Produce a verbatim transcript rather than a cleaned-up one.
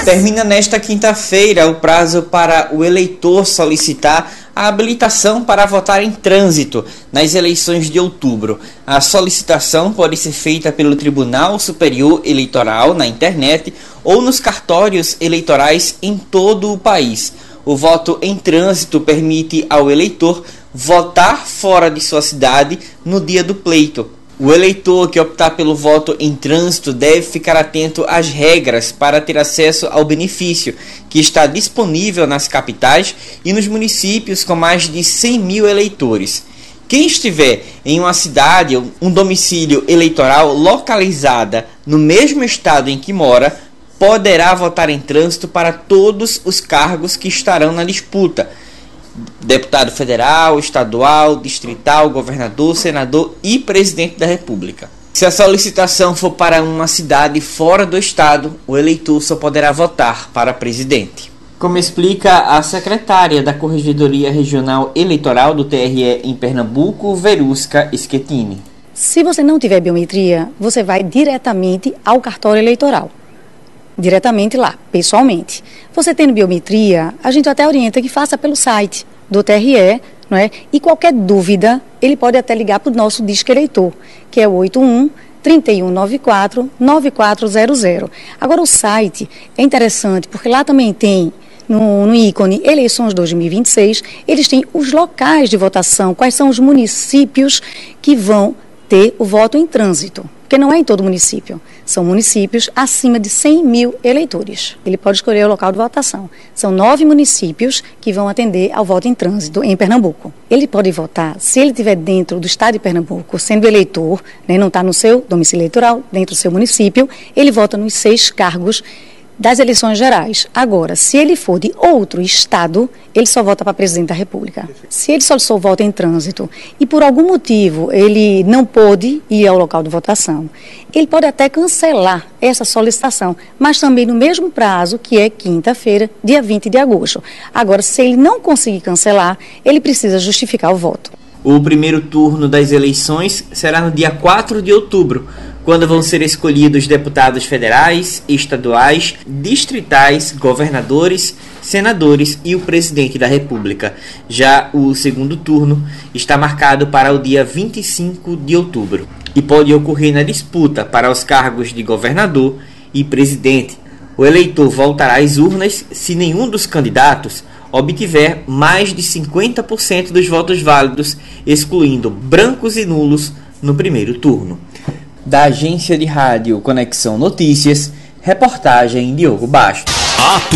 Termina nesta quinta-feira o prazo para o eleitor solicitar a habilitação para votar em trânsito nas eleições de outubro. A solicitação pode ser feita pelo Tribunal Superior Eleitoral na internet ou nos cartórios eleitorais em todo o país. O voto em trânsito permite ao eleitor votar fora de sua cidade no dia do pleito. O eleitor que optar pelo voto em trânsito deve ficar atento às regras para ter acesso ao benefício, que está disponível nas capitais e nos municípios com mais de cem mil eleitores. Quem estiver em uma cidade ou um domicílio eleitoral localizada no mesmo estado em que mora, poderá votar em trânsito para todos os cargos que estarão na disputa: deputado federal, estadual, distrital, governador, senador e presidente da República. Se a solicitação for para uma cidade fora do estado, o eleitor só poderá votar para presidente. Como explica a secretária da Corregedoria Regional Eleitoral do T R E em Pernambuco, Verusca Schettini. Se você não tiver biometria, você vai diretamente ao cartório eleitoral. Diretamente lá, pessoalmente. Você tendo biometria, a gente até orienta que faça pelo site do T R E, não é? E qualquer dúvida, ele pode até ligar para o nosso disque eleitor, que é o oito um, três um nove quatro, nove quatro zero zero. Agora, o site é interessante, porque lá também tem, no, no ícone Eleições dois mil e vinte e seis, eles têm os locais de votação, quais são os municípios que vão ter o voto em trânsito. Porque não é em todo município, são municípios acima de cem mil eleitores. Ele pode escolher o local de votação. São nove municípios que vão atender ao voto em trânsito em Pernambuco. Ele pode votar, se ele estiver dentro do estado de Pernambuco, sendo eleitor, né, não está no seu domicílio eleitoral, dentro do seu município, ele vota nos seis cargos das eleições gerais. Agora, se ele for de outro estado, ele só vota para presidente da República. Se ele só, só vota em trânsito e por algum motivo ele não pôde ir ao local de votação, ele pode até cancelar essa solicitação, mas também no mesmo prazo, que é quinta-feira, dia vinte de agosto. Agora, se ele não conseguir cancelar, ele precisa justificar o voto. O primeiro turno das eleições será no dia quatro de outubro, quando vão ser escolhidos deputados federais, estaduais, distritais, governadores, senadores e o presidente da República. Já o segundo turno está marcado para o dia vinte e cinco de outubro e pode ocorrer na disputa para os cargos de governador e presidente. O eleitor voltará às urnas se nenhum dos candidatos obtiver mais de cinquenta por cento dos votos válidos, excluindo brancos e nulos no primeiro turno. Da agência de rádio Conexão Notícias, reportagem Diogo Bastos.